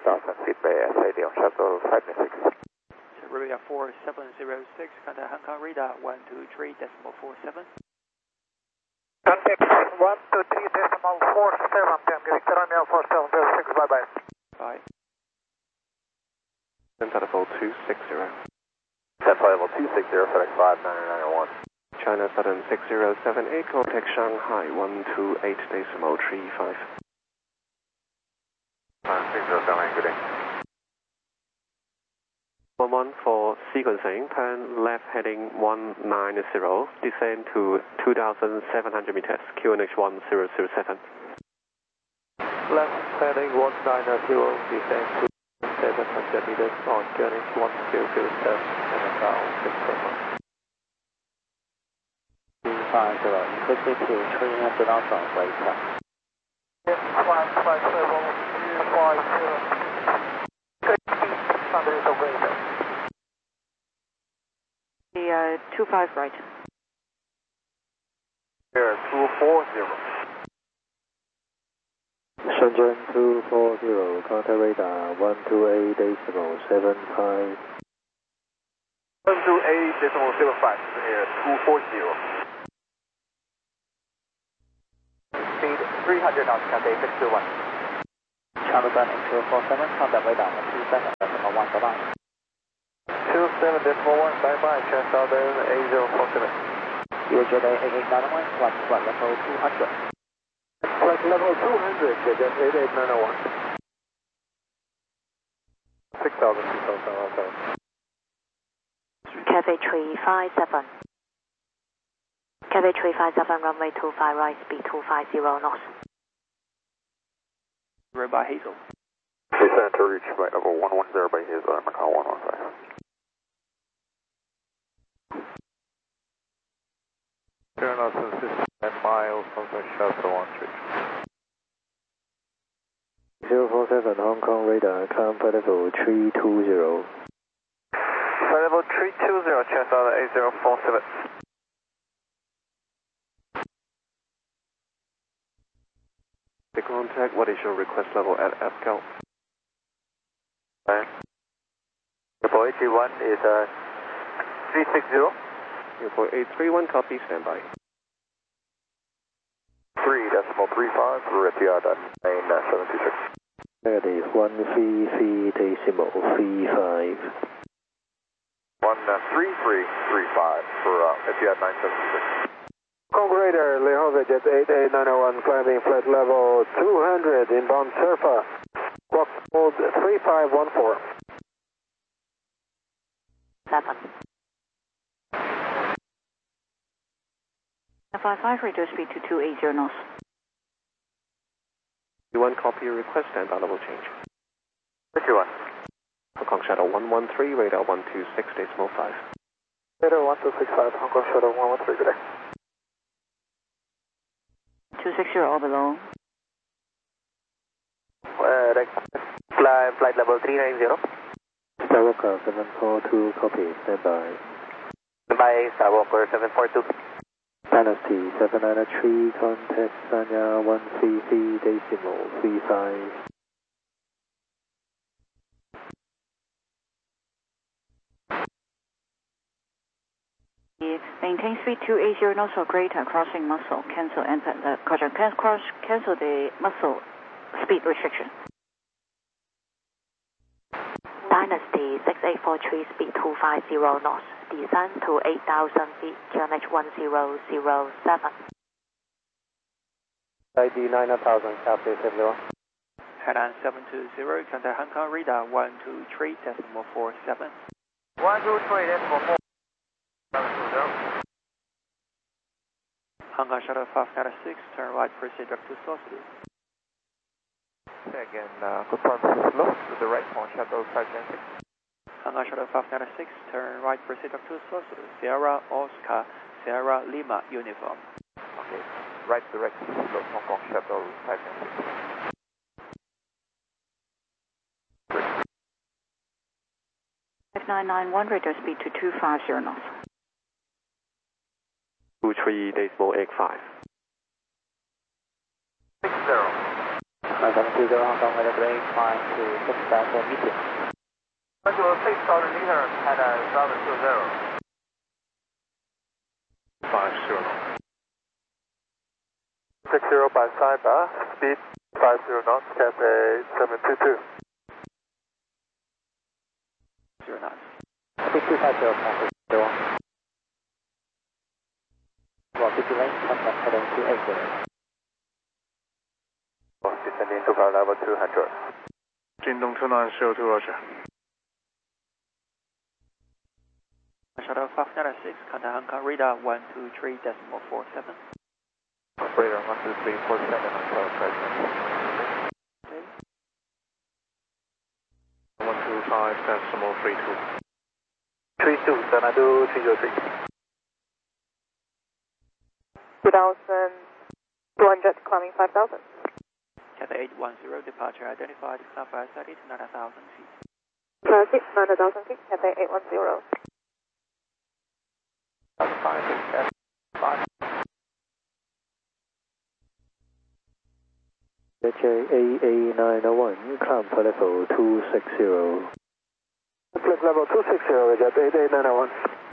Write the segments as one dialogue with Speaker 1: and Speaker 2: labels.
Speaker 1: 6000 feet Bay SID on shuttle 596.
Speaker 2: Radar 4706, contact Hong Kong radar 123.47.
Speaker 1: Contact 123.47, getting terminal 4706, bye bye.
Speaker 2: Bye.
Speaker 3: Center level 260.
Speaker 1: Center level 260, FedEx 59901.
Speaker 3: China Southern 6078, contact Shanghai 128.35.
Speaker 1: 6078, good day.
Speaker 3: 11 for sequencing, turn left heading 190, descend to 2,700 meters, QNH 1007.
Speaker 1: Left heading 190, descend to 700 meters on QNH 1007, and down 6
Speaker 4: quickly to 300 alpha, right track.
Speaker 1: Yes, 550. Under the radar.
Speaker 5: The 25 right.
Speaker 1: Here, 240.
Speaker 4: Shenzhen 240, contact radar 128.75.
Speaker 1: 128.75, here, 240. Speed 300 knots, contact 621.
Speaker 4: China Sun 8047, contact radar 27.1, bye-bye.
Speaker 1: 27.1, bye-bye, Southern 8047.
Speaker 4: UJ 8891, flight level 200.
Speaker 1: Flight level 200, Jet 8891. 6,000 feet outside.
Speaker 5: Cathay 357. Cathay 357, runway 25 right, speed 250 knots.
Speaker 2: Right by Hazel.
Speaker 1: Descend to reach flight level 110 by Hazel, Macau 115. Turn out to 10 miles from the shuttle 13.
Speaker 4: 047 Hong Kong radar, climb flight level 320.
Speaker 1: Flight level 320, Chestnut 8047.
Speaker 3: The contact, what is your request level at FCAL?
Speaker 1: Airport 831 is 360.
Speaker 3: Airport 831, copy, standby.
Speaker 1: 3.35, Retiada 9726.
Speaker 4: Negative 133.35.
Speaker 1: 13335 for Etihad 976. Congrader, Lehoga Jet 8891, climbing flight level 200, inbound Surfa. Squawk mode 3514.
Speaker 5: 7. 55, reduce speed to 280 knots.
Speaker 3: You want copy your request and level change.
Speaker 1: 51.
Speaker 3: Hong Kong Shadow 113, radar 126.5.
Speaker 1: Radar 1265, Hong Kong Shadow 113, good day.
Speaker 5: 260 all below.
Speaker 1: Flight level 390.
Speaker 4: Skywalker 742, copy, standby.
Speaker 1: By Skywalker 742.
Speaker 4: Dynasty 793, contact Sanya 133.35.
Speaker 5: Maintain speed 280 knots or greater, crossing muscle. Cancel cancel the muscle speed restriction. Dynasty 6843, speed 250 knots. Descend to 8,000 feet, QNH 1007.
Speaker 4: ID 9000, copy, 70.
Speaker 2: Headline 720, contact Hong Kong radar 123.47.
Speaker 1: 123.47.
Speaker 2: Hong Kong Shuttle 596, turn right, proceed up to Sausalito.
Speaker 1: Again, confirm slow to the right on Shuttle 596.
Speaker 2: Hong Kong Shuttle 596, turn right, proceed up to Sausalito. Sierra Oscar, Sierra Lima uniform.
Speaker 1: Okay, right direct slow Hong Kong Shuttle 596.
Speaker 5: F991, reduce speed to 250 knots.
Speaker 3: 23.85.
Speaker 1: 60.
Speaker 4: 720 Hong Kong weather break, climb to 6 for meeting.
Speaker 1: 6,000 meters at 720.
Speaker 3: 50.
Speaker 1: 60 by side, speed 50 knots, Cathay 722.
Speaker 2: 0 knots.
Speaker 4: Speed 250, Cathay 01. Well, 50 lane, contact heading 280.
Speaker 1: Descending to power level 200.
Speaker 3: 进东2902 Roger.
Speaker 2: Shuttle 596, contact Hong Kong radar 123.47.
Speaker 1: Radar 123.47 on tower present.
Speaker 3: 125.32.
Speaker 1: 32, Xanadu 303.
Speaker 6: 2,200, climbing 5,000.
Speaker 2: Cathay 810, departure identified, Southwest 30 to 9,000 feet.
Speaker 6: Transit 9,000 feet, Cathay 810.
Speaker 1: 5.
Speaker 3: AA901, climb for level 260.
Speaker 1: Flight level 260, Jet AA901.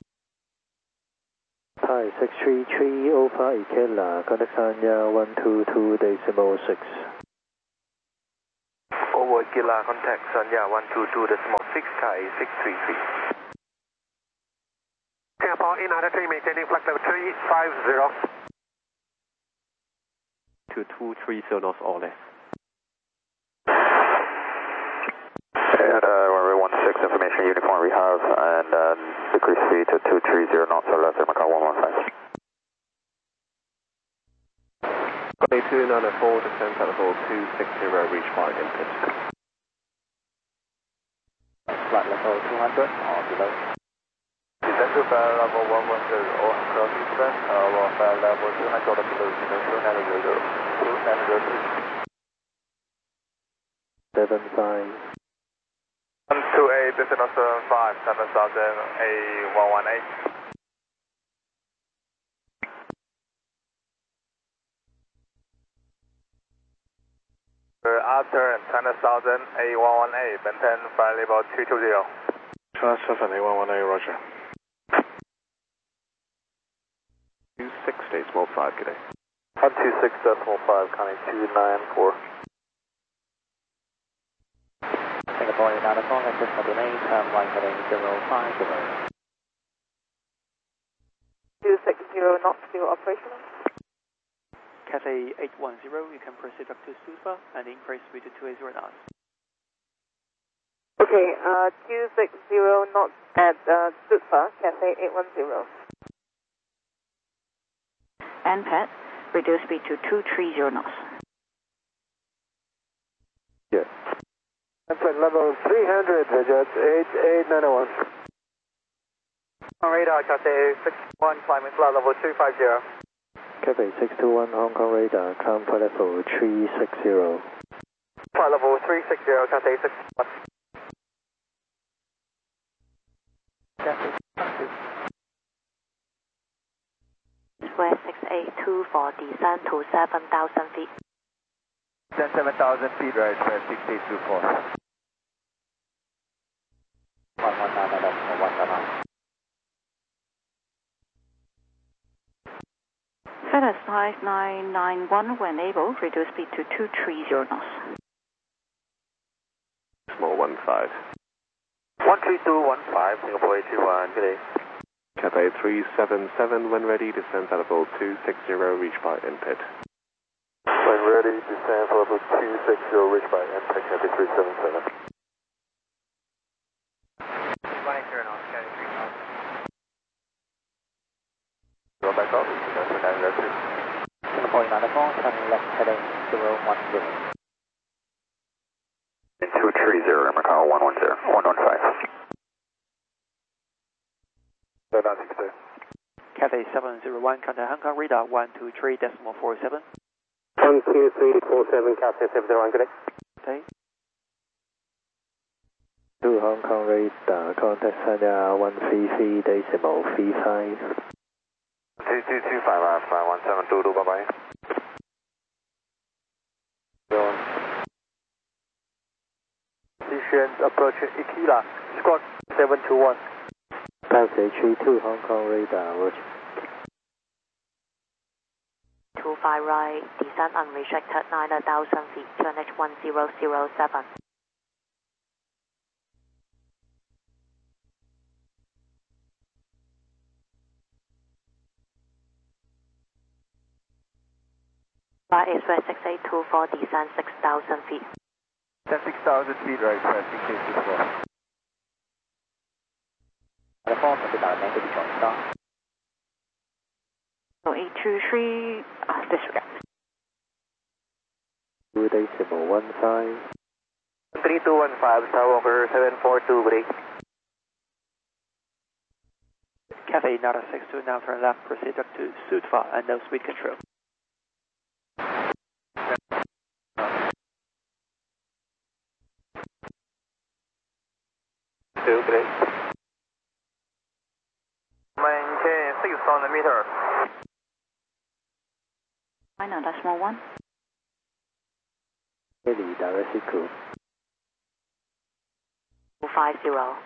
Speaker 3: Thai 633, Alpha Ikela, contact Sanya 122.6.
Speaker 1: Over Kila, contact Sanya 122.6, Thai 633. Singapore E93, maintaining flight level 350.
Speaker 3: 2230 knots or less.
Speaker 1: And runway 16 information uniform we have, and decrease speed to 230 knots or less, Macau 115.
Speaker 3: A294, descent at level 260, reach by input.
Speaker 4: Flight level 200 or below.
Speaker 1: Descend to flight level 110, or cross descent, flight level 200 or below,
Speaker 3: 75.
Speaker 1: 128, decimal 75, 7,000, A118. After 10,000, A118, maintain flight level 220.
Speaker 3: 7 A118, Roger. 260, small 5, good day.
Speaker 1: 126.5, counting 294.
Speaker 4: Singapore E904, access coordinate, turn right heading 050.
Speaker 6: 260 knots, still operational.
Speaker 2: Cathay 810, you can proceed up to Suva and increase speed to 280 knots.
Speaker 6: Okay, 260 knots at Suva, Cathay 810.
Speaker 5: NPAD, reduce speed to 230 knots.
Speaker 3: Yeah.
Speaker 1: Flight level 300, Jet AA901.
Speaker 4: On radar, Cathay 61, climbing flight level 250.
Speaker 3: Cathay 621, Hong Kong radar, climb for level 360.
Speaker 4: Flight level 360, Cathay 61.
Speaker 5: Square 682 for descent to 7,000 feet.
Speaker 1: Descend 7,000 feet, right, square 6824.
Speaker 4: 119,
Speaker 5: FedEx 5991, when able, reduce speed to 230 knots.
Speaker 3: Small 15.
Speaker 1: 13215, Singapore A21, good day.
Speaker 3: Cathay 377, when ready, descend at level 260, reach by input.
Speaker 1: When ready, descend for level 260, reach by impact, Cathay 377.
Speaker 4: 180 knots, Cathay 3000.
Speaker 1: Go back up, descend for 902.
Speaker 4: Singapore E904, turn left heading 010.
Speaker 1: 230, Macau 115. 762.
Speaker 2: Cathay 701, contact Hong Kong radar 123.47.
Speaker 1: 12347, Cathay 701, good day.
Speaker 2: Okay.
Speaker 3: To Hong Kong radar, contact Sanya 133.35.
Speaker 1: 2225, fly 1722, bye bye.
Speaker 4: information approaching Ikila, squawk 721.
Speaker 7: Passage 32 Hong Kong radar, roger.
Speaker 8: 25 right, descent unrestricted 9,000 feet, QNH 1007. Right is 6824, descent 6,000 feet.
Speaker 4: Descent 6,000 feet, right, pressing K24.
Speaker 5: So 823, disregard.
Speaker 7: 2 decimal 15.
Speaker 4: 3215, Skywalker 742, break.
Speaker 2: Cathay Nara 62, now turn left, proceed up to Sudfa and no speed control.
Speaker 4: Break. Maintain 6,000 meters.
Speaker 5: China decimal 1.
Speaker 7: Delhi direct crew.
Speaker 8: 250.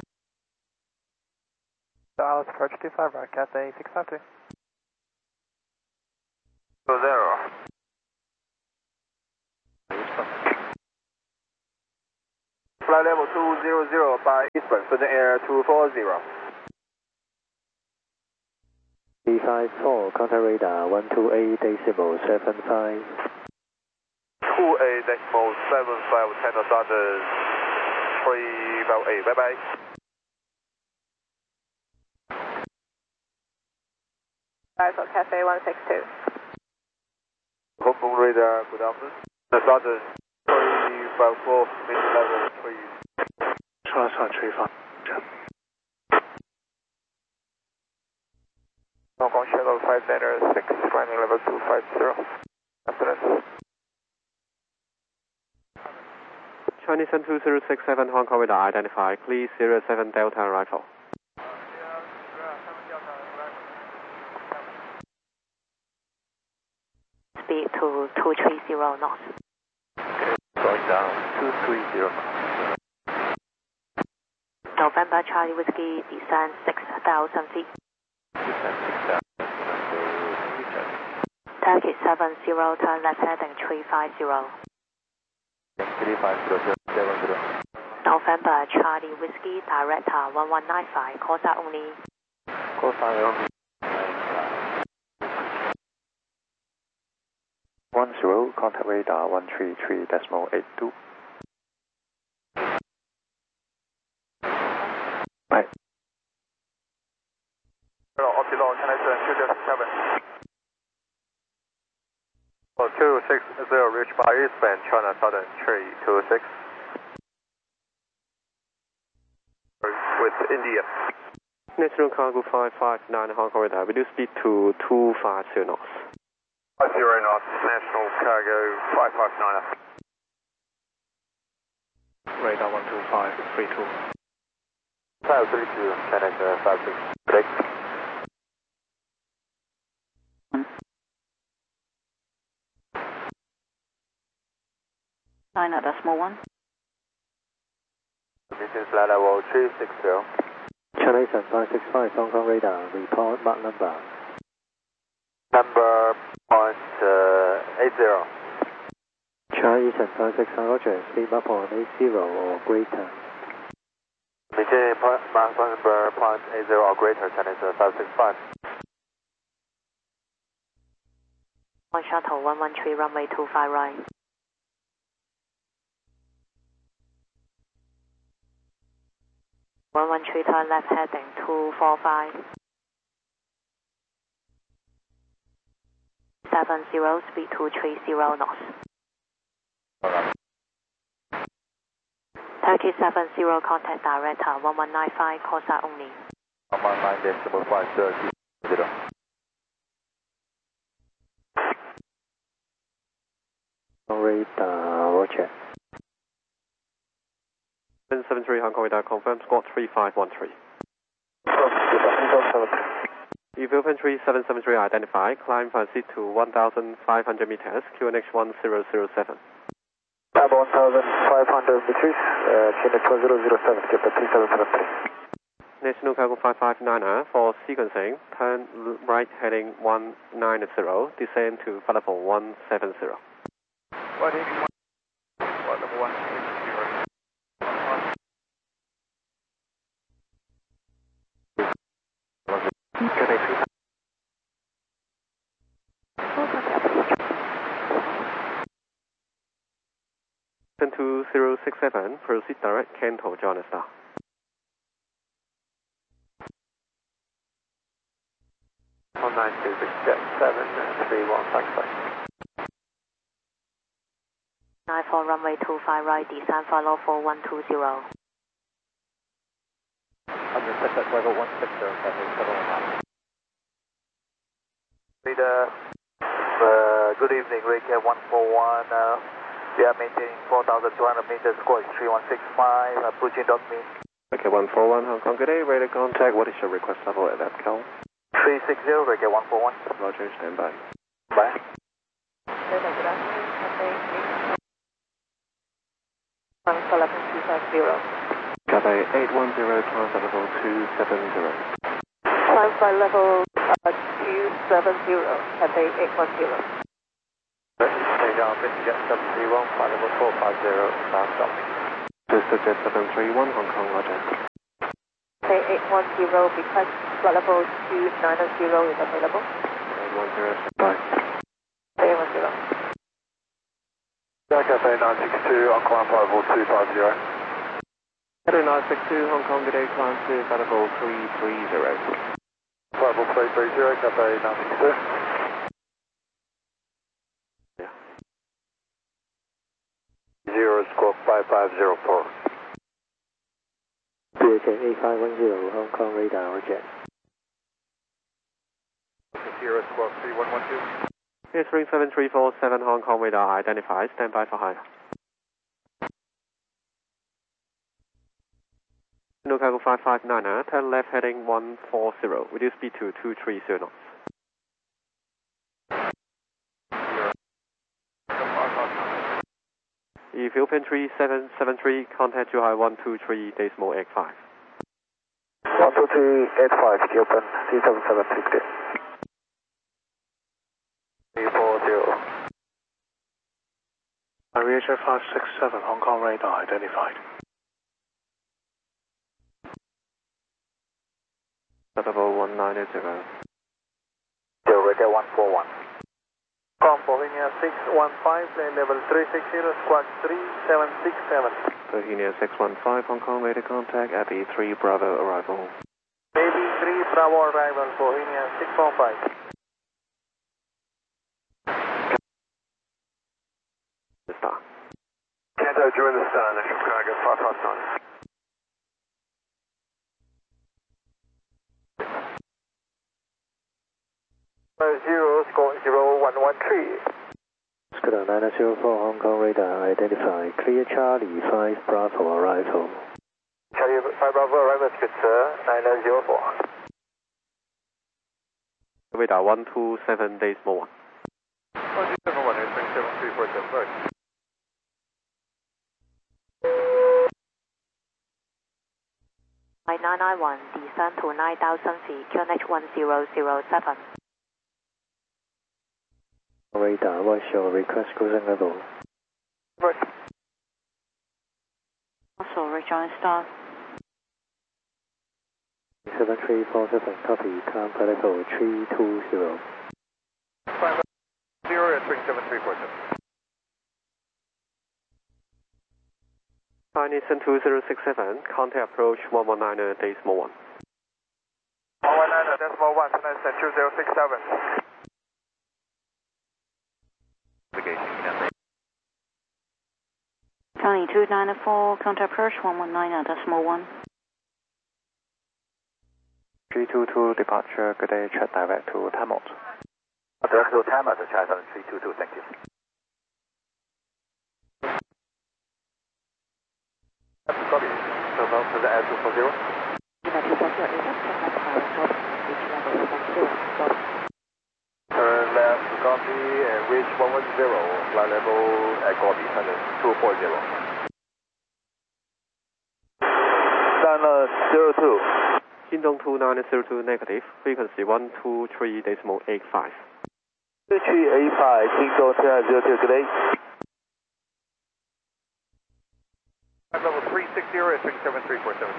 Speaker 4: Dallas approach 25 right, Cathay 652. 0. Flight level 200 by Eastern, Southern Air 240.
Speaker 7: 354, contact radar 128 decimal 75.
Speaker 1: 28 decimal 75, China Southern 358, bye bye.
Speaker 6: Alright, for Cathay 162.
Speaker 1: Hong Kong radar, good afternoon. The Southern 354, mid level 3.
Speaker 3: China Southern 35.
Speaker 1: Hong Kong Shadow 596, climbing level 250. Afternoon.
Speaker 3: Chinese Sun 2067 Hong Kong radar identified. Please 07 Delta Rifle.
Speaker 8: Speed to 230 knots.
Speaker 1: Going down 230 knots.
Speaker 8: November Charlie Whiskey, descent 6,000 feet. Turkey 70, turn left heading 350.
Speaker 1: 350,
Speaker 8: November Charlie Whiskey, director 1195, Corsa only.
Speaker 1: Corsa only. 10, contact radar 133.82. Right. Optilo, can I turn 207? 260, reach by eastbound, China Southern 326. With India.
Speaker 3: National Cargo 559 Hong Kong radar. Reduce speed to 250 knots.
Speaker 1: 50 knots, National Cargo 559.
Speaker 3: Radar 125, 32.
Speaker 1: 532, China 56. Break.
Speaker 5: China decimal 1.
Speaker 1: This is flight level 360.
Speaker 7: Chinese Sun 565 Hong Kong radar, report mark number.
Speaker 1: Number point 80.
Speaker 7: Chinese Sun 565 roger, speed up on 80 or greater.
Speaker 1: Maintain mark number point 80 or greater, Chinese 565.
Speaker 8: One shuttle 113, runway 25 right. One 13, turn left heading 245. 70, speed 230 knots. Turkey 70, contact director 1195, Corsa only.
Speaker 1: 119.530.
Speaker 7: Radar, roger.
Speaker 3: 773 Hong Kong radar confirmed, squawk 3513. Ethiopian 3773 identified, climb proceed to 1,500 meters, QNH 1007.
Speaker 4: About 1,500 meters, Chinook 2007, Captain 3773.
Speaker 3: National Cargo 559 for sequencing, turn right heading 190, descend to flight level 170.
Speaker 2: Flight level 160.
Speaker 3: Turn 2067, proceed direct, Kanto, join us now.
Speaker 2: On 92, jet 73155.
Speaker 8: 94 runway 25 right, descend flight level 120.
Speaker 2: Under set level 160,
Speaker 4: Good evening, Raycare 141. We are maintaining 4,200 meters, squawk 3165, approaching me.
Speaker 3: Okay, 141 Hong Kong, good day, ready to contact. What is your request level at that call?
Speaker 4: 360, Raycare 141.
Speaker 3: Roger, stand by.
Speaker 4: Bye.
Speaker 6: Good afternoon, Cathay 111 250.
Speaker 3: Cathay 810, climb flight level 270.
Speaker 6: Climb flight level 270, Cathay 810.
Speaker 2: Jet 731, flight level 450, bound stop.
Speaker 3: This is Jet 731, Hong Kong, Roger.
Speaker 6: Cathay 810, because flight level 290 is available.
Speaker 3: 810, stand by.
Speaker 6: Cathay 810.
Speaker 4: Cathay 962, on climb flight level 250.
Speaker 3: Cathay 962, Hong Kong, good day, climb to flight level 330.
Speaker 4: Flight level 330, Cathay 962. Squawk 5504.
Speaker 7: BHA 8510, Hong Kong radar, roger.
Speaker 4: Sierra Squawk 3112.
Speaker 3: Here's ring 7347, Hong Kong radar identified, stand by for high. National Cargo 559, turn left heading 140, reduce speed to 230 knots. Ethiopian 3773, contact Juhai 123, decimal 85.
Speaker 4: 12385, Ethiopian 3773. 340.
Speaker 7: Aviation 567, Hong Kong radar identified.
Speaker 3: Level 190.
Speaker 4: Radar 141. Bohemia 615, level 360, squawk 3767.
Speaker 3: Bohemia 615, Hong Kong radar contact at the 3 Bravo arrival.
Speaker 4: Maybe 3 Bravo arrival, Bohemia 615.
Speaker 3: The star.
Speaker 4: Kanto, join the star, National Cargo 559. Squawk 0113.
Speaker 7: Scooter 904, Hong Kong radar identified. Clear Charlie 5 Bravo arrival.
Speaker 4: Charlie 5 Bravo arrival, good sir, 904.
Speaker 3: Radar 127, decimal 1.
Speaker 4: 171, 837 right.
Speaker 8: Flight 991, descend to 9,000 feet, QNH 1007.
Speaker 7: Radar, what's your request cruising level?
Speaker 4: Right.
Speaker 5: Also, rejoin star.
Speaker 7: 7347, copy, climb flight level 320.
Speaker 4: 0 at 37347.
Speaker 3: Chinese 2067, contact approach 119, decimal 1.
Speaker 4: 119, decimal 1, Chinese 2067.
Speaker 5: County 294, contact approach 119, decimal 1.
Speaker 3: 322, departure, good day, check direct to Tamot.
Speaker 4: Direct to Tamot, China 322, thank you. Copy. So now to the Air 240. Turn left, got and reach 110, flight level at Gobi, 240. China 02.
Speaker 3: Hindong 2902 negative, frequency 123.85.
Speaker 4: 2385, Hindong China 02, good day. Level 360 at 37347.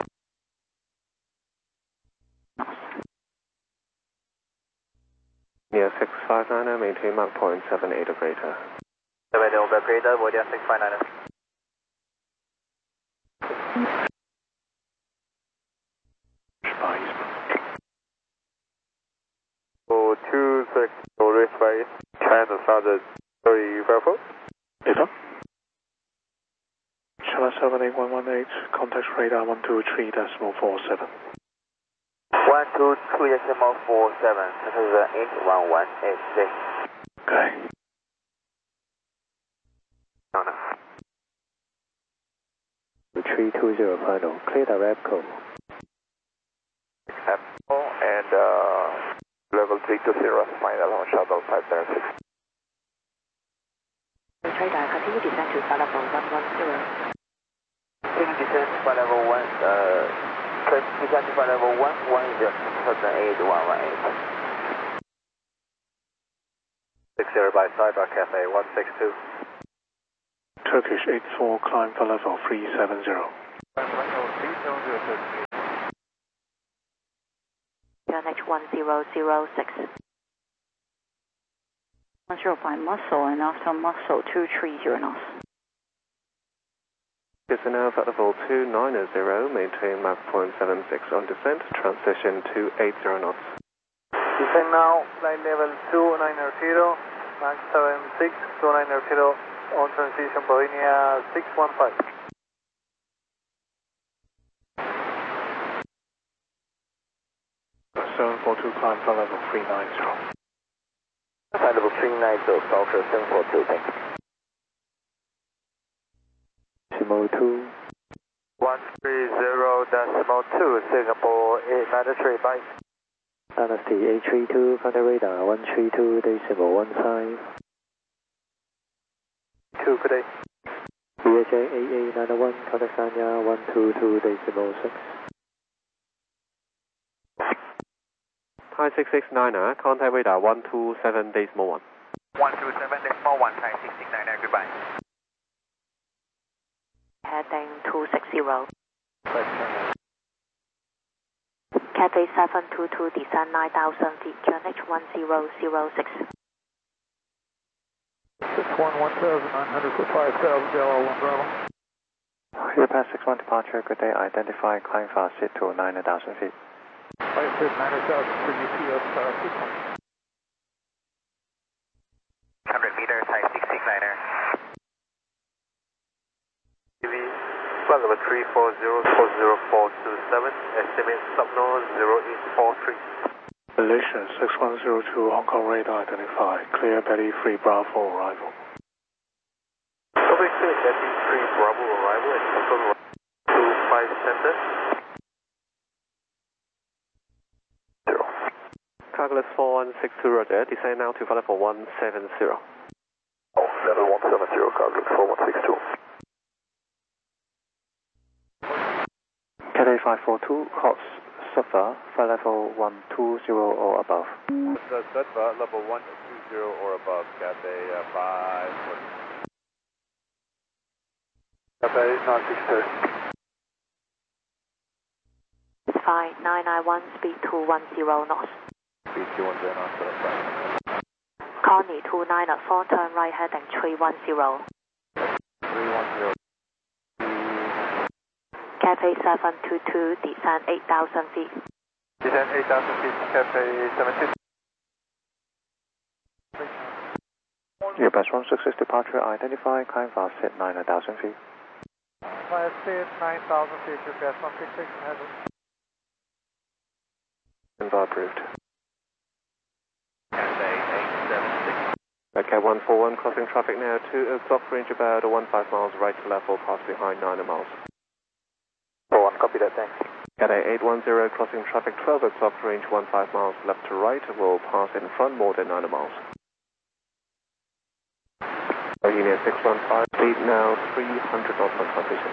Speaker 3: Near 659, maintain Mach 0.78 or greater.
Speaker 4: 78 or greater, Vodia 659. Oh, 26, Race by China started 354.
Speaker 7: Data. China 78118, contact radar 123.47.
Speaker 4: 123.47, this is 81186.
Speaker 7: Okay.
Speaker 4: No.
Speaker 7: 320 final, clear direct call.
Speaker 4: Apple and level 320, final on shuttle 506.
Speaker 8: Radar, continue descent to flight level 110.
Speaker 4: Continue descent to flight level 1, descent to flight level 110, 8118. 60 by Cyber Cafe 162.
Speaker 7: Turkish 84, climb for level 370.
Speaker 8: QNH 1006.
Speaker 5: 105 muscle and after muscle 230 knots.
Speaker 3: Descend now at level 290, maintain Mach 0.76 on descent, transition to 80 knots.
Speaker 4: Descend now, flight level 290, Mach 76, 290, on transition, Bovenia 615.
Speaker 7: .742, climb for level 390.
Speaker 4: Level 390, Stalker 742, thank you.
Speaker 7: Decimal 2.
Speaker 4: 130.2, Singapore 893, bye.
Speaker 7: Dynasty 832, contact radar 132.15.
Speaker 4: 2, good day.
Speaker 7: VHA 8891, contact Sanya 122.6.
Speaker 3: Thai 669, contact radar 127.1.
Speaker 4: 127.1, Thai 669, goodbye.
Speaker 8: Heading 260. Cathay 722, descend 9,000 feet, QNH 1006.
Speaker 4: 611,900 for 5,000, Delaware 1 Bravo.
Speaker 7: Here pass 61 departure, good day, identify, climb fast, sit to 9,000 feet.
Speaker 4: Flight fit 9,000 for UPS 100 meters, Thai 669er. TV, flight level 340-40427, estimate subnode 0843.
Speaker 7: Malaysia 6102, Hong Kong radar identified, clear Betty 3 Bravo arrival.
Speaker 4: Copy, clear Betty 3 Bravo arrival at Hotel 25 Center.
Speaker 3: Calculus 4162, roger, descend now to flight level 170.
Speaker 4: Oh, level 170, Calculus 4162.
Speaker 7: Cathay 542, HOTS SUFA, flight level 120 or above.
Speaker 4: SUFA, level 120 or above, Cathay 540. Cathay 962.
Speaker 8: Flight 991, speed 210 knots.
Speaker 4: Speed 210 knots, that's right.
Speaker 8: Connie 294, turn right heading 310.
Speaker 4: 310.
Speaker 8: Cathay 722, descend 8,000 feet.
Speaker 4: Descend 8,000 feet, Cathay 72.
Speaker 7: Airbus 166 departure, identify, climb fast, sit 9,000 feet.
Speaker 4: Flight fit 9,000 feet, Airbus 166, hazard.
Speaker 3: Envoy approved.
Speaker 4: Cathay 876.
Speaker 3: Okay, 141, crossing traffic now to Xbox range about 15 miles right to left or pass behind 9 miles.
Speaker 4: 41, copy that, thanks.
Speaker 3: Cathay 810, crossing traffic 12 Xbox range 15 miles left to right, will pass in front more than 9 miles. Union 615, speed now 300 knots on transition.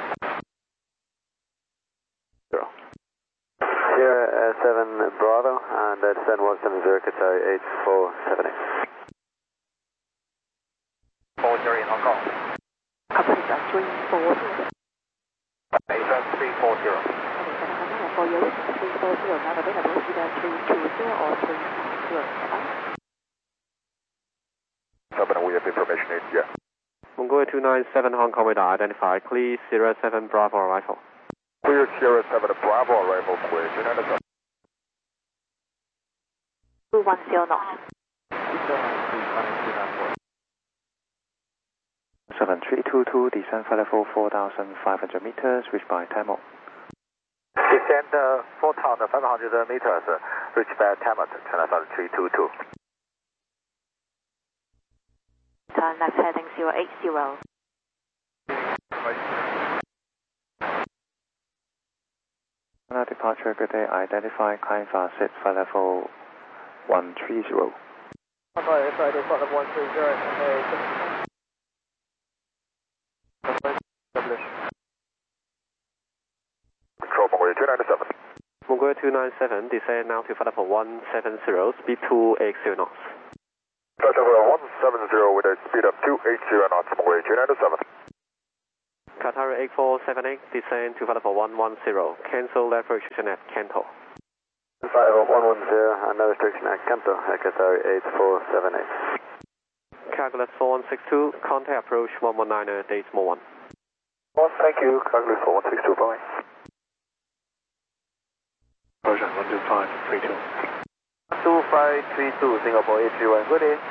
Speaker 3: 0.
Speaker 7: Sierra 7 Bravo, and descend 170, Qatar 8478.
Speaker 4: 40 in Hong Kong.
Speaker 6: Copy, 340.
Speaker 4: 340.
Speaker 6: For your 340, now available either 320 or 350.
Speaker 1: 7, we have information in, yeah.
Speaker 3: Mongolia 297 Hong Kong radar identified. Clear Sierra 7 Bravo arrival.
Speaker 1: Clear Sierra 7 Bravo arrival, clear 297.
Speaker 8: 210 knots.
Speaker 7: 7322, descend flight level 4,500 meters, reached by Tamil.
Speaker 4: Descend 4,500 meters, reached by Tamil, China 322.
Speaker 8: Turn left heading 080.
Speaker 7: Departure, good day, identify, climb fast, sit, flight level 130.
Speaker 4: Flight level 130,
Speaker 1: Control Mongolia 297.
Speaker 3: Mongolia 297, descend now to flight level 170, speed 280 knots.
Speaker 1: Flight level 170 with a speed of 280 knots, Mongolia 297.
Speaker 3: Qatar 8478, descend to flight level 110, cancel left restriction at Kanto.
Speaker 7: Flight level 110, and no restriction at Kanto, Qatar 8478.
Speaker 3: Calculus 4162, contact approach 119, decimal 1.
Speaker 7: Well, thank you, Calculus 4162, bye. Version 12532.
Speaker 4: 2532, Singapore 831, good day.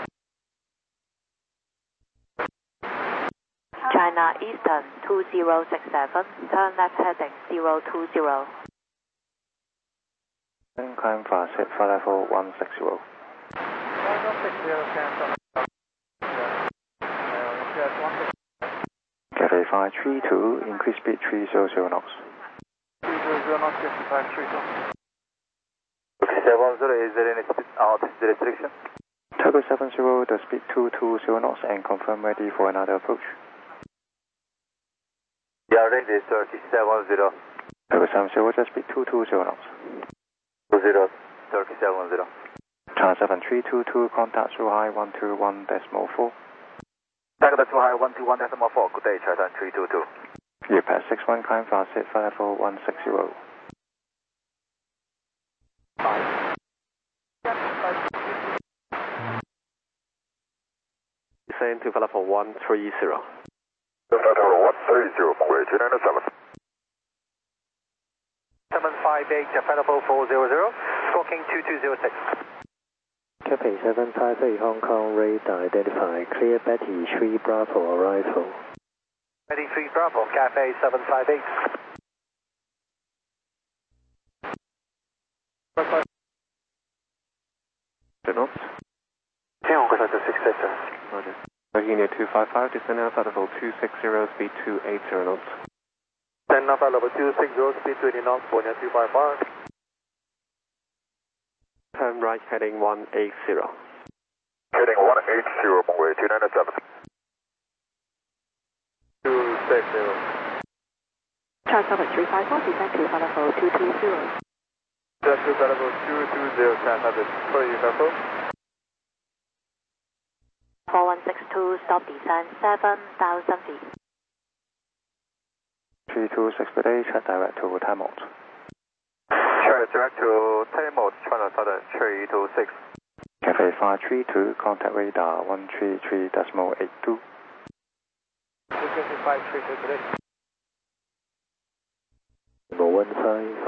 Speaker 8: China Eastern 2067, turn left heading 020.
Speaker 7: Climb fast, hit flight level 160.
Speaker 4: 160, cancel.
Speaker 7: Cafe 532, increase speed 300 knots.
Speaker 4: 300 knots, 532. 70, is there any altitude restriction?
Speaker 7: Togo 70, the speed 220 knots and confirm ready for another approach.
Speaker 4: Yeah, ready, 3070.
Speaker 7: Togo 70, the speed 220 knots.
Speaker 4: 20, 3070.
Speaker 7: China 7322, contact Zhuhai 121.4.
Speaker 4: Contact Zhuhai 121.4, good day, China 322.
Speaker 7: You pass 61, climb fast, hit flight level 160.
Speaker 3: Descend to flight level 130.
Speaker 1: Flight level 130, Mongolia 297.
Speaker 4: 758, flight level 400, stalking 2206.
Speaker 7: Cafe 758, Hong Kong radar identified, clear Betty 3 Bravo arrival.
Speaker 4: Betty 3 Bravo, Cafe 758.
Speaker 3: Knots.
Speaker 4: 10,
Speaker 3: Roger. Virginia 255, descend now flight level 260, speed 280 knots.
Speaker 4: Then now flight level 260, speed 20 knots, Borneo 255.
Speaker 3: Turn right heading 180.
Speaker 1: Heading 180, Mongolia 297.
Speaker 4: 260.
Speaker 6: Charles 354, descend to flight level 220.
Speaker 4: Just to flight level 220, Canada, pretty careful.
Speaker 8: 4162, stop descend 7,000 feet.
Speaker 7: 326 per day, check direct to Tamil.
Speaker 4: Sure, direct to Tamil, China Southern 326.
Speaker 7: Cafe 532, contact radar 133.82.
Speaker 4: 532 today.
Speaker 7: Number 15.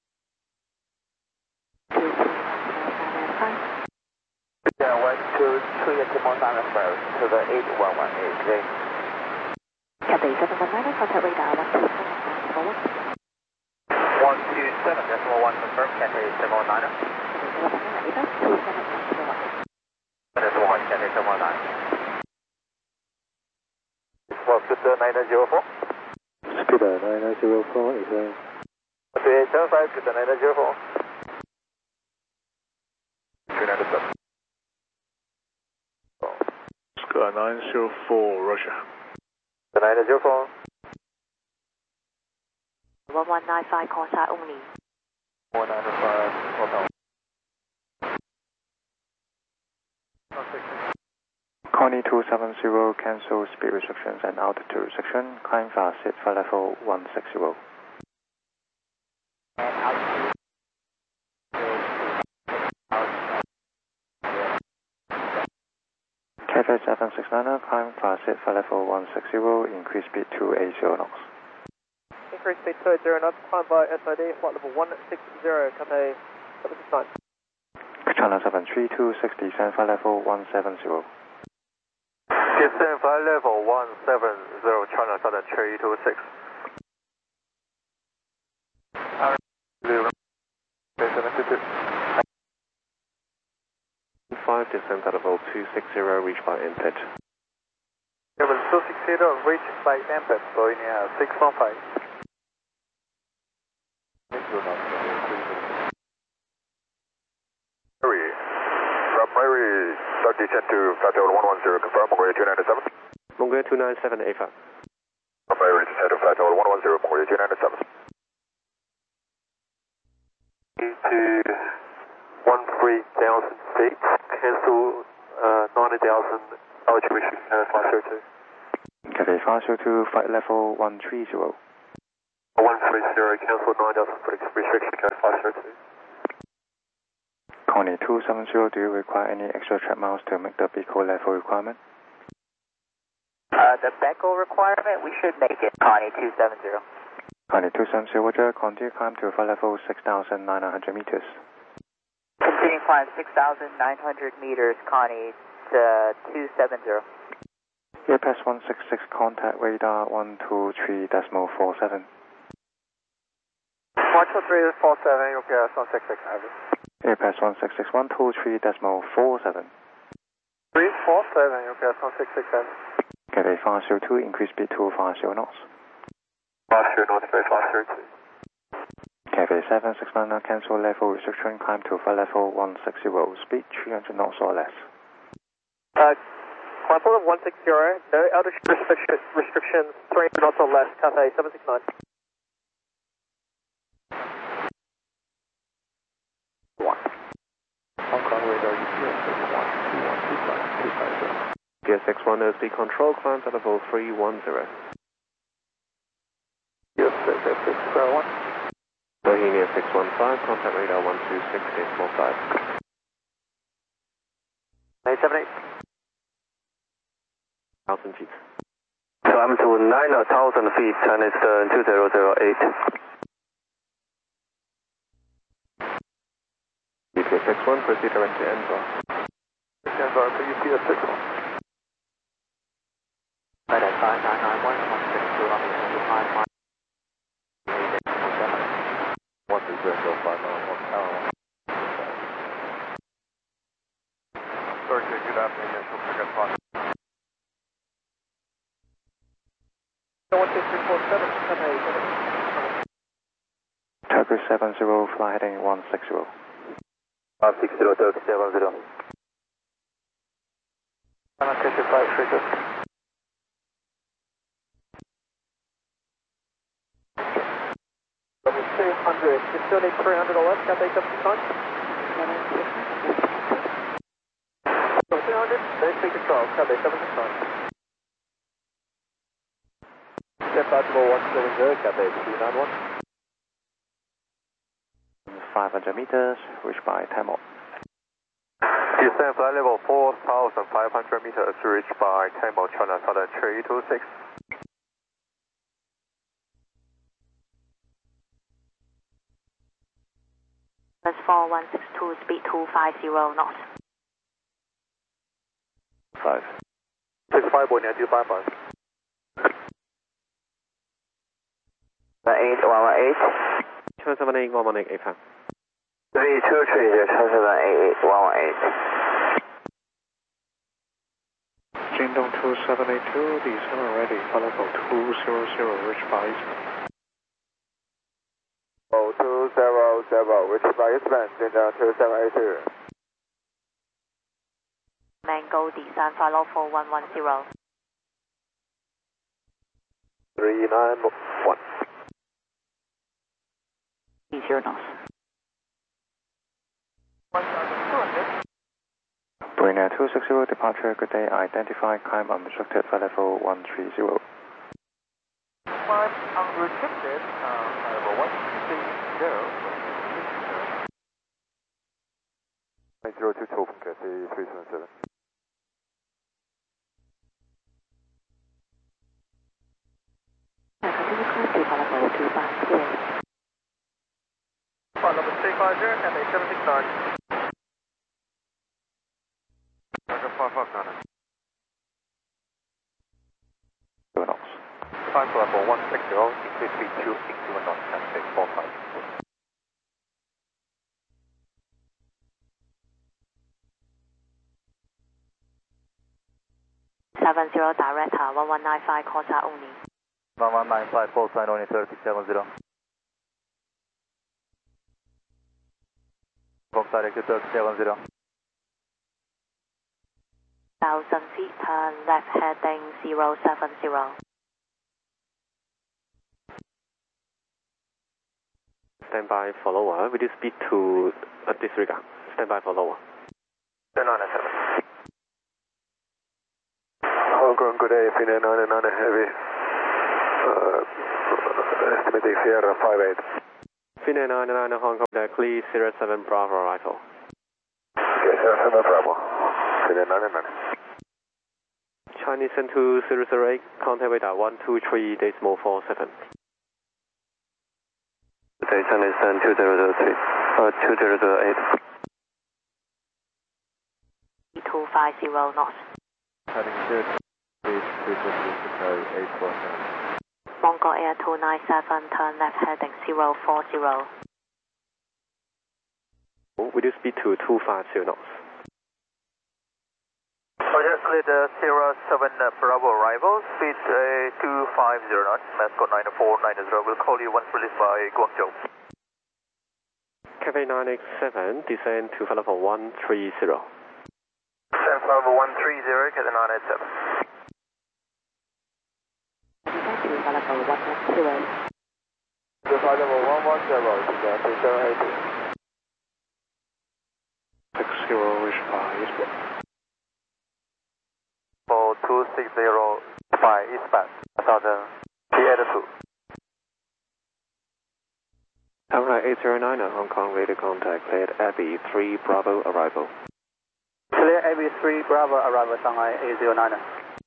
Speaker 4: Yeah, 123 at Timor Island to the 8118 today.
Speaker 6: Cafe 719, contact radar 127.1.
Speaker 4: 127.1 confirm, Cafe 719. Cafe 719. Well, Scooter 904.
Speaker 7: Scooter 904 is a...
Speaker 4: Okay, 75, Scooter 904.
Speaker 1: 297.
Speaker 9: 904, Roger.
Speaker 4: 904.
Speaker 8: 1195, contact only.
Speaker 4: 195, hotel.
Speaker 7: Connie 270, cancel speed restrictions and altitude restriction. Climb fast, sit for level 160.
Speaker 4: And altitude.
Speaker 7: Cathay 769, climb fast, sit for level 160, increase speed to 80 knots.
Speaker 6: Increase speed to 80 knots, climb by SID, flight level 160, Cathay 769.
Speaker 7: China 732, 60, stand for level 170.
Speaker 4: Descend flight level 170, China Southern 326.
Speaker 3: 5, descend at level 260, reached by input.
Speaker 4: Level 260, reached by input, Boeing 615.
Speaker 1: From Mary, start descent to flight level 110, confirm, Mongolia 297.
Speaker 3: Mongolia 297, AFA.
Speaker 1: From Mary, descent to flight level 110, Mongolia 297.
Speaker 4: To 13,000 feet, cancel 90,000 altitude restriction 502.
Speaker 7: Cathay 502, flight level 130.
Speaker 4: 130, cancel 9,000 foot restriction 502.
Speaker 7: Connie 270, do you require any extra track miles to make the BECO level requirement?
Speaker 10: The BECO requirement, we should make it, Connie 270.
Speaker 7: Connie 270, Roger, continue climb to flight level 6,900 meters.
Speaker 10: Continuing climb 6,900 meters, Connie to 270.
Speaker 7: Airpass 166, contact radar 123.47.
Speaker 4: 123.47, okay, 166, average.
Speaker 7: Airpass 166, 123.47.
Speaker 4: 347, okay, 166, average.
Speaker 7: Cathay 502, increase speed to 50 knots.
Speaker 4: 50 knots, 502.
Speaker 7: Cathay 769, cancel level restriction, climb to flight level 160, speed 300 knots or less.
Speaker 6: Climb level 160, no altitude restrictions, 300 knots or less, Cathay 769.
Speaker 4: Hong Kong radar UPS 12125.
Speaker 3: GS61 speed control, climb to level 310.
Speaker 4: Yes, 601.
Speaker 3: Bohemia 615, contact radar 126.45.
Speaker 4: 978.
Speaker 3: 1,000 feet.
Speaker 4: Climb to 9,000 feet, Chinese 2008.
Speaker 3: UPS 61, proceed direct to Envar.
Speaker 4: Envar for UPS 61.
Speaker 10: Right at 5991, 162 on the 25 mile.
Speaker 4: 130.5 miles, 1 hour. Thursday, good afternoon, initial pickup on.
Speaker 6: 12347, Cathay 769.
Speaker 7: Turkish 70, fly heading 160.
Speaker 4: 60, Turkish 70. Turkish 530.
Speaker 6: Level 200, you still need 300 or less, Cathay 769. Level 200, there's speed control, Cathay 769. Step out to 170, Cathay 291.
Speaker 7: 500 meters, reached by Tamil.
Speaker 4: Descend flight level 4,500 meters, reached by Tamil, China Southern 326.
Speaker 8: Bus 4162, speed 250 knots.
Speaker 7: 5.
Speaker 4: 65 Boeing 255.
Speaker 10: 8118.
Speaker 3: 278, 118, AFA.
Speaker 10: V230, 788, 118.
Speaker 7: Jingdong 2782, descend ready, flight level 200, reached by Eastman.
Speaker 4: 200, reached by Eastman, Jingdong 2782.
Speaker 8: Mango go descend follow for 110.
Speaker 7: 391.
Speaker 5: 30 knots.
Speaker 10: Marina 260 departure, good day. Identify climb unrestricted flight level 130.
Speaker 4: Climb unrestricted, level 130.
Speaker 1: 9022 from Cathay 377.
Speaker 4: Flight level 350, Cathay 769.
Speaker 10: Roger 559. 2 knots.
Speaker 4: Climb to level 160, increase speed 2, 61 knots, Cathay 45.
Speaker 8: 70 direct 1195 call sign only.
Speaker 4: 1195 call sign only 3070. Fox direct to 3070.
Speaker 8: 1000 feet, turn left heading 070.
Speaker 3: Stand by for lower. Will you speed to disregard? Stand by for lower.
Speaker 1: 997. Hong Kong, good day, Finnair 999 Heavy. Estimating Sierra 58.
Speaker 3: Finnair 99 Hong Kong, clear 07 Bravo arrival.
Speaker 1: Okay, 07 Bravo. Finnair 99.
Speaker 3: Chinese N2 008, contact radar 123.47.
Speaker 1: Okay, Chinese N2 2003. 2008.
Speaker 8: 250 knots.
Speaker 10: Heading good. Speed 847.
Speaker 8: Mongol Air 297, turn left heading 040.
Speaker 3: Will you speed to 250 knots?
Speaker 4: Roger, cleared Sierra 7 Bravo arrival, speed 250 knots, Mascot 9490. We'll call you once released by Guangzhou.
Speaker 3: Cathay 987, descend to flight level 130.
Speaker 4: Descend flight level 130, Cathay 987. Flight level 110, Cathay 780.
Speaker 7: 60 wish by eastbound.
Speaker 4: For 260 eastbound, 1000 P82.
Speaker 7: Shanghai 809 Hong Kong radio contact, cleared Abbey 3 Bravo arrival.
Speaker 10: Clear Abbey 3 Bravo arrival, Shanghai 809.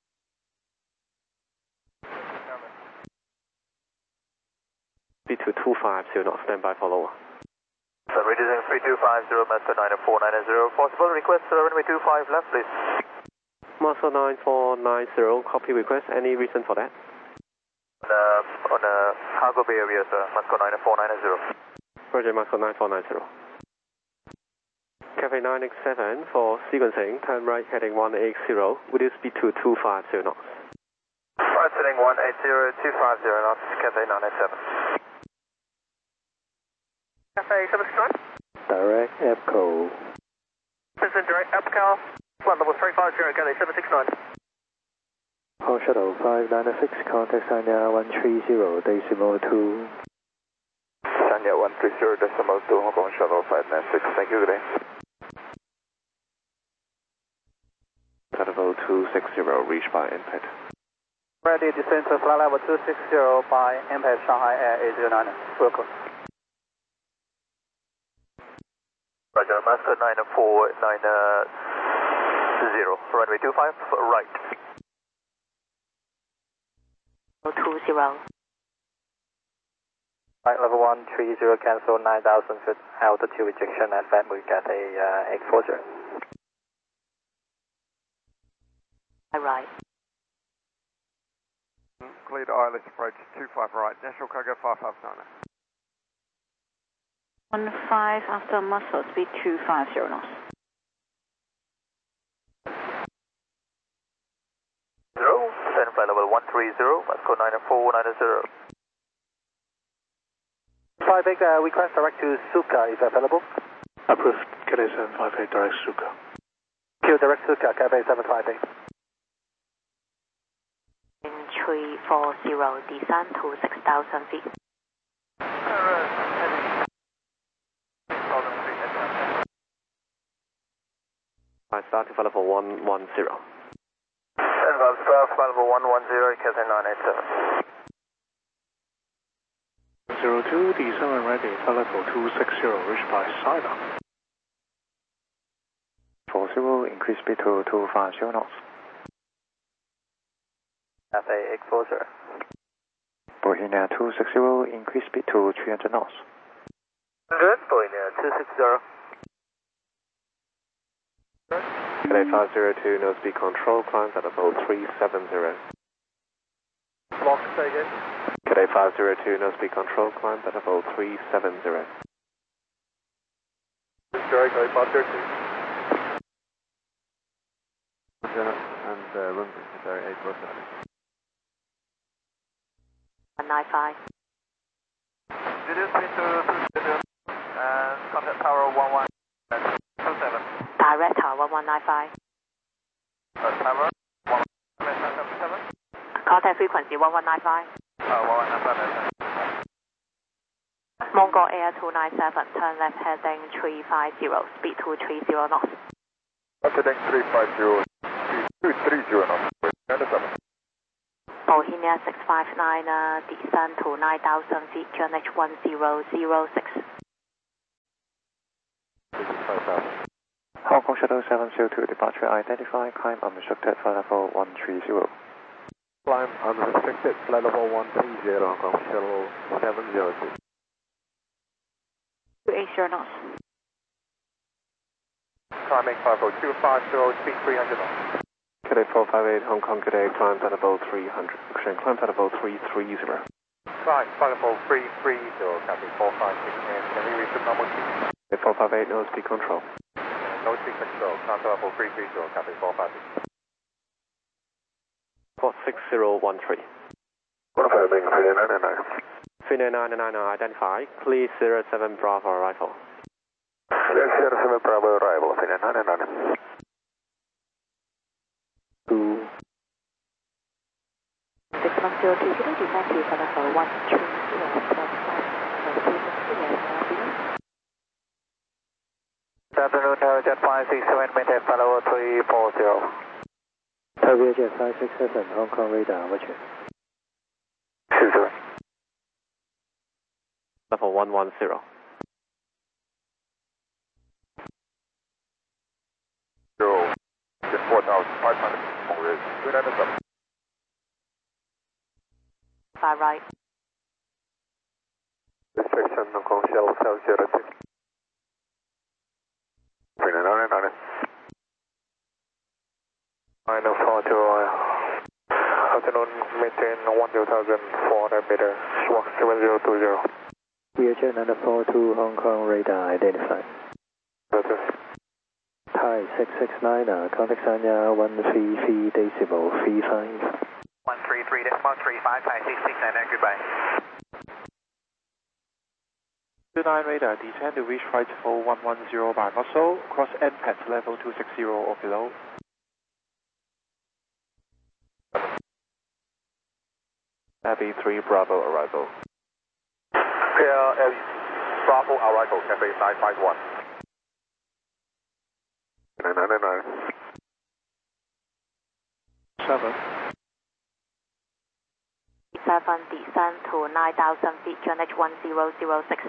Speaker 3: Speed to 250 knots, stand by for lower.
Speaker 4: So reducing 3250, Mascot 9490. Possible request runway 25 left, please.
Speaker 3: Muscle 9490, copy request. Any reason for that?
Speaker 4: On cargo bay area, sir. Mascot 9490.
Speaker 3: Roger, Muscle 9490. Cathay 987 for sequencing, turn right heading 180. Will you speed to 250 knots?
Speaker 4: Right heading 180, 250 knots, Cathay 987. Cathay 769.
Speaker 7: Direct EPCO.
Speaker 4: This is direct EPCO. Flight level 350, Cathay 769.
Speaker 7: Hong Shuttle 596, contact Sanya 130, decimal 2.
Speaker 1: Sanya 130, decimal 2, Hong Kong Shuttle 596. Thank you, good day.
Speaker 7: Level 260, reached by impact.
Speaker 10: Ready descent to flight level 260 by impact Shanghai Air 809. Welcome.
Speaker 4: Roger, Mascot 9490. Runway 25, right.
Speaker 8: 20.
Speaker 10: Flight level 130, cancel 9,000 feet altitude rejection at Fatwood Cathay 840.
Speaker 8: Right.
Speaker 10: Cleared ILS approach 25 right, National Cargo 559.
Speaker 5: 15 after muscle, speed 250 knots.
Speaker 4: 0, descend flight level 130, Mascot 9490.
Speaker 10: Flight big request direct to Suka is available.
Speaker 7: Approved. Cathay 758, direct Suka.
Speaker 10: Q direct to Cathay 758.
Speaker 8: 340, descend to 6,000 feet.
Speaker 3: I start to level 110.
Speaker 4: Advance staff, level 110, Cathay 987.
Speaker 9: 02, descend and ready, level 260, reach by China.
Speaker 7: 40, increase speed to 250 knots.
Speaker 10: Cathay 840.
Speaker 7: Bohemia 260, increase speed to 300 knots.
Speaker 4: Good, Bohemia 260.
Speaker 3: Cathay 502, no speed control, climb at level 370.
Speaker 4: Block, say again.
Speaker 3: Cathay 502, no speed control, climb at level 370.
Speaker 4: Sorry, Cathay 502.
Speaker 1: And room sorry, 847.
Speaker 8: 195.
Speaker 4: Video speed to 270 and contact tower 1127.
Speaker 8: Direct tower 1195.
Speaker 4: Tower 1177.
Speaker 8: Contact frequency 1195.
Speaker 4: 1197.
Speaker 8: Mongol Air 297, turn left heading 350, speed 230 knots.
Speaker 1: Heading 350, 230 knots. 97.
Speaker 8: Bohemia 659, descend to 9,000 feet, QNH 1006.
Speaker 7: Hong Kong Shuttle 702, departure identified, climb unrestricted for level 130.
Speaker 1: Climb unrestricted, flight level 130, Hong Kong Shuttle 702.
Speaker 5: 280 knots.
Speaker 4: Climbing 50250, speed 300 knots.
Speaker 3: Cathay 458, Hong Kong, Cathay, climb at level 300. Climb at level 330.
Speaker 4: Flight level 330, Cathay 456, can we reach the normal speed?
Speaker 3: Cathay 458, no speed control.
Speaker 4: No speed control, climb to level 330, Cathay 456.
Speaker 3: 46013.
Speaker 1: 15999.
Speaker 3: 3999 identified, clear 07 Bravo arrival.
Speaker 1: Clear 07 Bravo arrival, 3999.
Speaker 5: 610 today, descend to level 130,
Speaker 10: Good afternoon, Tower Jet 567, maintain flight level 340.
Speaker 7: Tower Jet 567, Hong Kong radar, Roger.
Speaker 3: Level 110.
Speaker 1: 4,500. 297.
Speaker 8: Far right.
Speaker 1: Restriction, Hong Kong Shuttle 702. 3999.
Speaker 10: 942, afternoon, maintain 10,400 meters, swap 7020.
Speaker 7: Wheelchair number 42, Hong Kong radar identified. Thai 669, contact Sanya 133 decimal 35.
Speaker 4: 133 decimal 35, Thai 669, goodbye.
Speaker 2: 29 radar, descend to reach right for 110 by muscle, cross NPAT level 260 or below.
Speaker 3: Abbey 3 Bravo arrival.
Speaker 1: Clear Bravo arrival, Cathay 951. 999.
Speaker 2: 7.
Speaker 8: 7, descend to 9,000 feet, QNH 1006.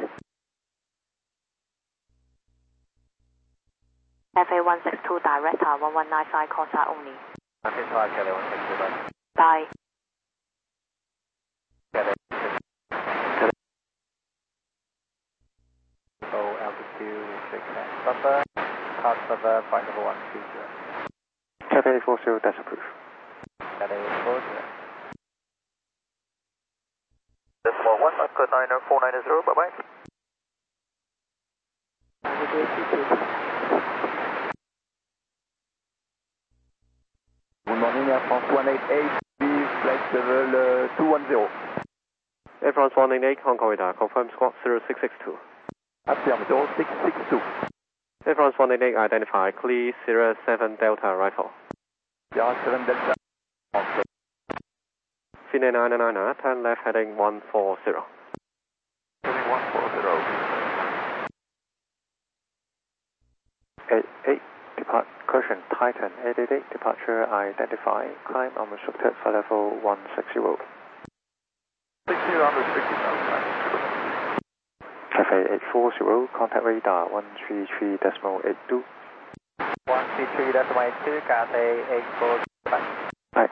Speaker 8: FA 162, direct 1195, Corsa only.
Speaker 10: 95, Cathay 162,
Speaker 8: Bye.
Speaker 10: low altitude, 6 and buffer, pass buffer, flight level 130.
Speaker 7: Cathay 40, that's approved.
Speaker 10: Cathay 40.
Speaker 4: Decimal 1, Oscar 90490, bye bye.
Speaker 10: Good morning, Air France 188, flight level 210.
Speaker 3: Air France 188, Hong Kong radar, confirm squawk 0662.
Speaker 10: Affirm 0662.
Speaker 3: Air France 188 identified, clear Sierra 7 Delta Rifle.
Speaker 1: Yeah, 7 Delta.
Speaker 3: Finnair 999, turn left heading 140.
Speaker 1: Heading 140.
Speaker 10: 88, depart, caution, Titan 888, departure identified, climb unrestricted for level 160.
Speaker 1: 60 unrestricted,
Speaker 10: Cafe 840, contact radar 133.82. 133.82, Cathay 840. Right.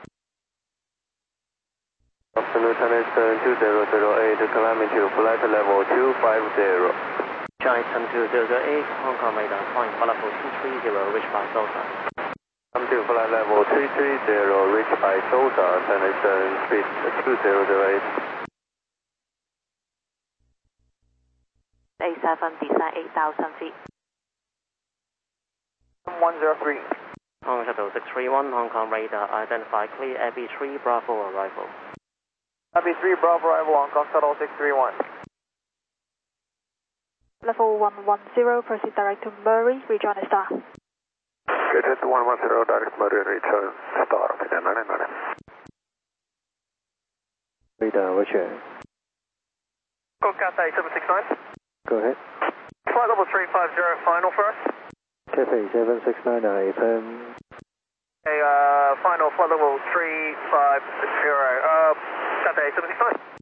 Speaker 3: Lieutenant 2008, climbing to flight level 250.
Speaker 11: Triton 2008, Hong Kong radar, point for level 230, reach by SOSA.
Speaker 3: Come to flight level 330, reach by SOSA, destination speed 2008.
Speaker 8: A7, descend 8,000 feet.
Speaker 10: 103.
Speaker 11: Hong Shuttle 631, Hong Kong radar, identify clear AB3 Bravo arrival.
Speaker 10: AB3 Bravo arrival, Hong Kong Shuttle 631.
Speaker 6: Level 110, proceed direct to Murray, rejoin the star.
Speaker 1: Get 110, direct Murray, return star, Finnair 999.
Speaker 7: Radar, roger.
Speaker 4: Go Cathay 769.
Speaker 7: Go ahead.
Speaker 4: Flight level 350, final first.
Speaker 7: Cathay 769, affirm.
Speaker 4: Okay, final flight level 350, Cathay 769.